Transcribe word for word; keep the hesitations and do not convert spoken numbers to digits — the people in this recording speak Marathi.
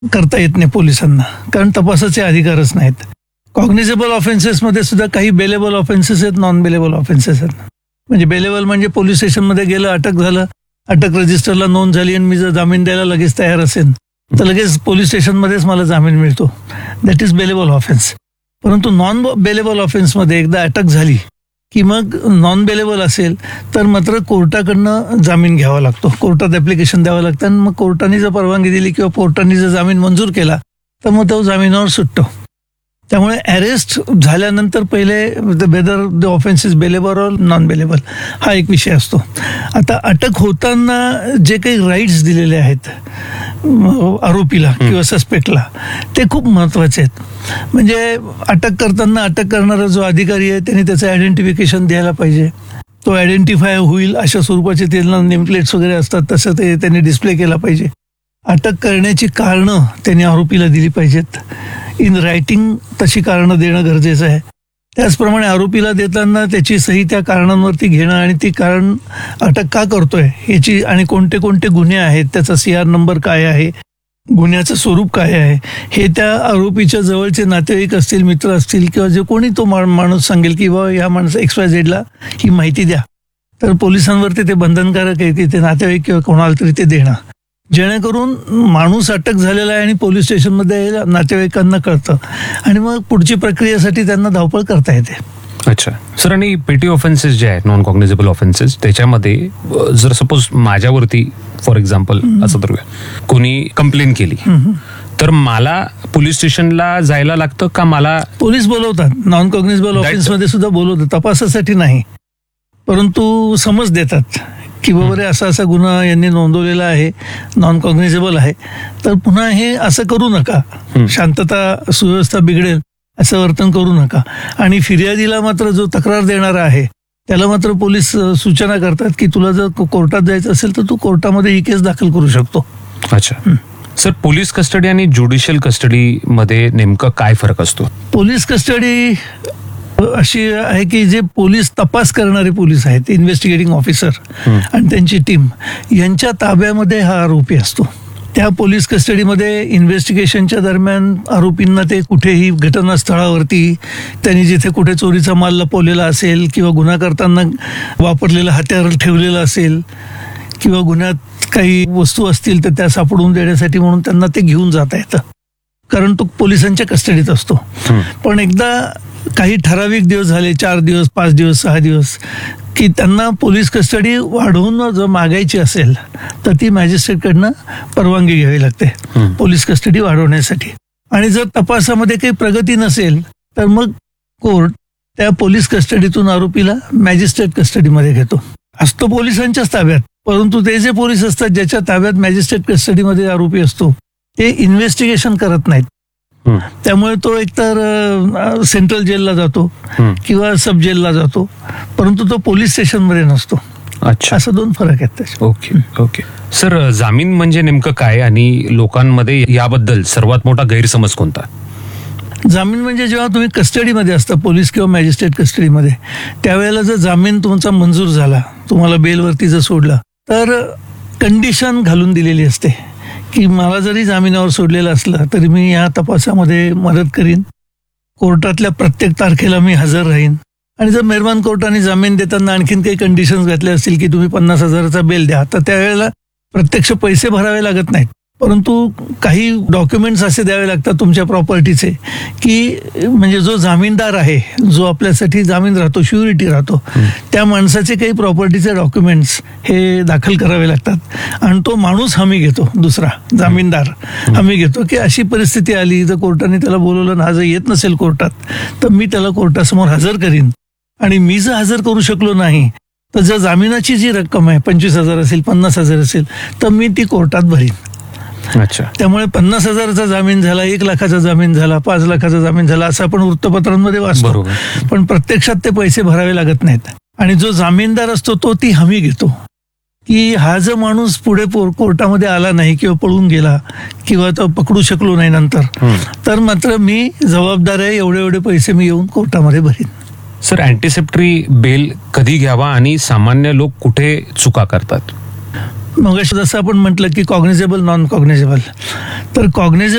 करता येत नाही पोलिसांना, कारण तपासाचे अधिकारच नाहीत. कॉग्निझेबल ऑफेन्सेसमध्ये सुद्धा काही बेलेबल ऑफेन्सेस आहेत, नॉन बेलेबल ऑफेन्सेस आहेत. म्हणजे बेलेबल म्हणजे पोलीस स्टेशनमध्ये गेलं, अटक झालं, अटक रजिस्टरला नोंद झाली आणि मी जर जामीन द्यायला लगेच तयार असेल तर लगेच पोलीस स्टेशनमध्येच मला जामीन मिळतो. That is bailable offence. परंतु नॉन बेलेबल ऑफेन्समध्ये एकदा अटक झाली की मग नॉन बेलेबल असेल तर मात्र कोर्टाकडनं जामीन घ्यावा लागतो, कोर्टात ॲप्लिकेशन द्यावं लागतं आणि मग कोर्टाने जर परवानगी दिली किंवा कोर्टाने जर जामीन मंजूर केला तर मग तो जामिनावर सुटतो. त्यामुळे अरेस्ट झाल्यानंतर पहिले whether the offence is bailable और नॉन बेलेबल हा एक विषय असतो. आता अटक होताना जे काही राईट्स दिलेले आहेत आरोपीला किंवा सस्पेक्टला ते खूप महत्त्वाचे आहेत. म्हणजे अटक करताना अटक करणारा जो अधिकारी आहे त्यांनी त्याचं आयडेंटिफिकेशन द्यायला पाहिजे, तो आयडेंटिफाय होईल अशा स्वरूपाचे त्यांना नेमप्लेट्स वगैरे असतात तसं ते त्यांनी डिस्प्ले केला पाहिजे. अटक करण्याची कारणं त्यांनी आरोपीला दिली पाहिजेत, इन रायटिंग तशी कारणं देणं गरजेचं आहे. त्याचप्रमाणे आरोपीला देताना त्याची सही त्या कारणांवरती घेणं आणि ती कारण अटक का करतोय याची आणि कोणते कोणते गुन्हे आहेत, त्याचा सी आर नंबर काय आहे, गुन्ह्याचं स्वरूप काय आहे हे त्या आरोपीच्या जवळचे नातेवाईक असतील, मित्र असतील किंवा जे कोणी तो माणूस सांगेल की बाबा ह्या माणसं एक्स वाय झेडला ही माहिती द्या, तर पोलिसांवरती ते बंधनकारक आहे की ते नातेवाईक किंवा कोणाला तरी ते देणं, जेणेकरून माणूस अटक झालेला आहे आणि पोलीस स्टेशनमध्ये नातेवाईकांना कळतं आणि मग पुढची प्रक्रियेसाठी त्यांना धावपळ करता येते. अच्छा सर, आणि पेटी ऑफेन्सेस जे आहेत, नॉन कॉग्निझेबल ऑफेन्सेस, त्याच्यामध्ये जर सपोज माझ्यावरती फॉर एक्झाम्पल असं तर कोणी कंप्लेंट केली तर मला पोलीस स्टेशनला जायला लागतं का? मला पोलीस बोलवतात, नॉन कॉग्निझेबल ऑफेन्समध्ये सुद्धा बोलवतात, तपासासाठी नाही, परंतु समज देतात की बाबा रे असा असा गुन्हा यांनी नोंदवलेला आहे, नॉन कॉग्निझेबल आहे, तर पुन्हा हे असं करू नका, शांतता सुव्यवस्था बिघडेल असं वर्तन करू नका. आणि फिर्यादीला मात्र जो तक्रार देणारा आहे त्याला मात्र पोलीस सूचना करतात की तुला जर कोर्टात जायचं असेल तर तू कोर्टामध्ये ही केस दाखल करू शकतो. अच्छा सर, पोलीस कस्टडी आणि ज्युडिशियल कस्टडी मध्ये नेमकं काय फरक असतो? पोलीस कस्टडी अशी आहे की जे पोलीस तपास करणारे पोलीस आहेत, इन्व्हेस्टिगेटिंग ऑफिसर आणि त्यांची टीम यांच्या ताब्यामध्ये हा आरोपी असतो. त्या पोलीस कस्टडीमध्ये इन्व्हेस्टिगेशनच्या दरम्यान आरोपींना ते कुठेही घटनास्थळावरती त्यांनी जिथे कुठे चोरीचा माल लपवलेला असेल किंवा गुन्हा करताना वापरलेलं हत्यार ठेवलेलं असेल किंवा गुन्ह्यात काही वस्तू असतील तर त्या सापडून देण्यासाठी म्हणून त्यांना ते घेऊन जाता येतं, कारण तो पोलिसांच्या कस्टडीत असतो. पण एकदा काही ठराविक दिवस झाले, चार दिवस, पाच दिवस, सहा दिवस, की त्यांना पोलीस कस्टडी वाढवून जर मागायची असेल तर ती मॅजिस्ट्रेटकडनं परवानगी घ्यावी लागते पोलीस कस्टडी वाढवण्यासाठी. आणि जर तपासामध्ये काही प्रगती नसेल तर मग कोर्ट त्या पोलीस कस्टडीतून आरोपीला मॅजिस्ट्रेट कस्टडीमध्ये घेतो. असतो पोलिसांच्याच ताब्यात, परंतु ते जे पोलीस असतात ज्याच्या ताब्यात मॅजिस्ट्रेट कस्टडीमध्ये आरोपी असतो ते इन्व्हेस्टिगेशन करत नाहीत. त्यामुळे तो एकतर सेंट्रल जेलला जातो किंवा सब जेलला जातो, परंतु तो पोलीस स्टेशनमध्ये नसतो. अच्छा, असं दोन फरक आहेत त्याचे. ओके ओके सर, जामीन म्हणजे नेमकं काय आणि लोकांमध्ये याबद्दल सर्वात मोठा गैरसमज कोणता? जामीन म्हणजे जेव्हा तुम्ही कस्टडीमध्ये असता, पोलीस किंवा मॅजिस्ट्रेट कस्टडीमध्ये, त्यावेळेला जर जामीन तुमचा मंजूर झाला, तुम्हाला बेलवरती जर सोडला, तर कंडिशन घालून दिलेली असते की मला जरी जामिनावर सोडलेलं असलं तरी मी या तपासामध्ये मदत करीन, कोर्टातल्या प्रत्येक तारखेला मी हजर राहीन. आणि जर मेहरबान कोर्टाने जामीन देताना आणखीन काही कंडिशन्स घातले असतील की तुम्ही पन्नास हजाराचा बेल द्या, तर त्यावेळेला प्रत्यक्ष पैसे भरावे लागत नाहीत, परंतु काही डॉक्युमेंट्स असे द्यावे लागतात तुमच्या प्रॉपर्टीचे की म्हणजे जो जामीनदार आहे, जो आपल्यासाठी जामीन राहतो, श्युरिटी राहतो, त्या माणसाचे काही प्रॉपर्टीचे डॉक्युमेंट्स हे दाखल करावे लागतात. आणि तो माणूस हमी घेतो, दुसरा जामीनदार हमी घेतो की अशी परिस्थिती आली जर कोर्टाने त्याला बोलवलं ना, जर येत नसेल कोर्टात तर मी त्याला कोर्टासमोर हजर करीन, आणि मी जर हजर करू शकलो नाही तर जर जामिनाची जी रक्कम आहे पंचवीस हजार असेल, पन्नास हजार असेल, तर मी ती कोर्टात भरीन. अच्छा, त्यामुळे पन्नास हजाराचा जामीन झाला, एक लाखाचा जामीन झाला, पाच लाखाचा जामीन झाला असं आपण वृत्तपत्रांमध्ये वाचतो, पण प्रत्यक्षात ते पैसे भरावे लागत नाहीत. आणि जो जामीनदार असतो तो ती हमी घेतो की हा जर माणूस पुढे कोर्टामध्ये आला नाही किंवा पळून गेला किंवा तो पकडू शकलो नाही नंतर, तर मात्र मी जबाबदार आहे, एवढे एवढे पैसे मी येऊन कोर्टामध्ये भरीन. सर, अँटिसिपेटरी बेल कधी घ्यावा आणि सामान्य लोक कुठे चुका करतात? मग जसं आपण म्हटलं की कॉग्निझेबल नॉन कॉग्निझेबल तर कॉग्निझेबल